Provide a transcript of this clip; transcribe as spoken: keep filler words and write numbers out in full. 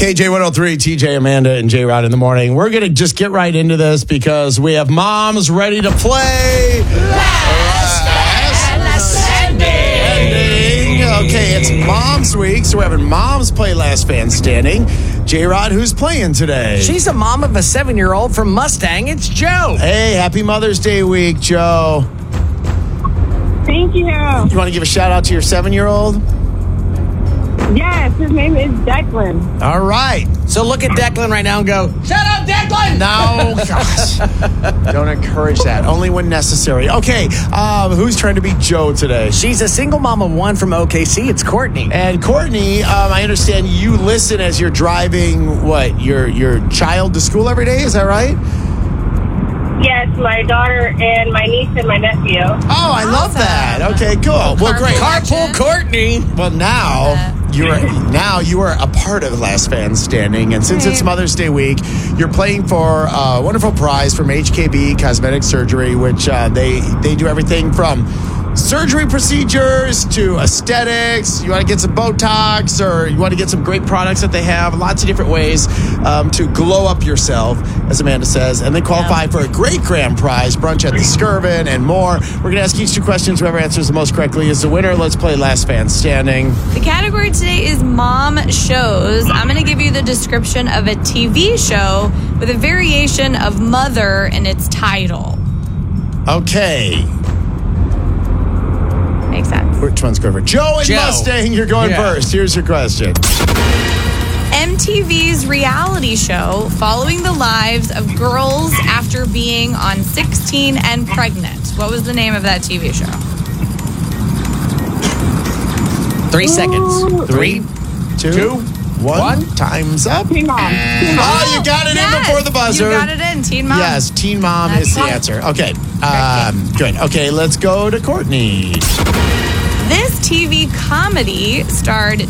K J one oh three, T J, Amanda, and J Rod in the morning. We're going to just get right into this because we have moms ready to play. Last, last Standing. Okay, it's Moms Week, so we're having moms play Last Man Standing. J Rod, who's playing today? She's a mom of a seven-year-old from Mustang. It's Joe. Hey, happy Mother's Day week, Joe. Thank you. You want to give a shout out to your seven-year-old? Yes, his name is Declan. All right. So look at Declan right now and go, shut up, Declan! No, gosh. Don't encourage that. Only when necessary. Okay, um, who's trying to be Joe today? She's a single mom of one from O K C. It's Courtney. And Courtney, um, I understand you listen as you're driving, what, your your child to school every day? Is that right? Yes, my daughter and my niece and my nephew. Oh, I love that. Okay, cool. Well, great. Carpool Courtney. Well, now you're now you are a part of Last Man Standing, and since it's Mother's Day week, you're playing for a wonderful prize from H K B Cosmetic Surgery, which uh, they they do everything from surgery procedures to aesthetics. You want to get some Botox, or you want to get some great products that they have. Lots of different ways um, to glow up yourself, as Amanda says, and they qualify yeah. for a great grand prize, brunch at the Skirvin, and more. We're going to ask each two questions. Whoever answers the most correctly is the winner. Let's play Last Man Standing. The category today is mom shows. I'm going to give you the description of a T V show with a variation of mother in its title. Okay. Makes sense. Which one's going for? Joe and Joe. Mustang, you're going Yeah. first. Here's your question. M T V's reality show following the lives of girls after being on sixteen and Pregnant. What was the name of that T V show? Three seconds. Three, two, two, one. one. Time's up. Teen Mom. Teen Mom. Oh, you got it in before the buzzer. You got it in, Teen Mom. Yes, Teen Mom That's is the fine. answer. Okay, um, good. Okay, let's go to Courtney. This T V comedy starred